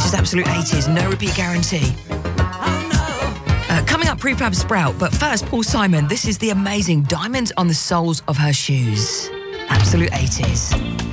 is Absolute 80s, no repeat guarantee. Coming up, Prefab Sprout, but first, Paul Simon. This is the amazing Diamonds on the Soles of Her Shoes. Absolute 80s.